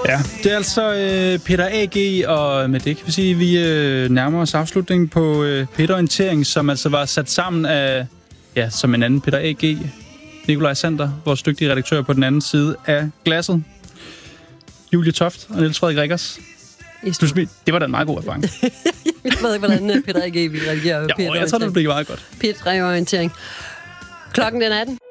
Ja, det er altså Peter A.G., og med det kan vi sige, at vi nærmer os afslutningen på Peter Orientering, som altså var sat sammen af, ja, som en anden Peter A.G., Nikolaj Sander, vores dygtige redaktør på den anden side af glasset, Julie Toft og Niels Frederik Rikkers. Det var da en meget god erfaring. Jeg ved ikke, hvordan Peter A.G. vil reagere. Jeg tror, det bliver meget godt. Peter Orientering. Klokken den 18.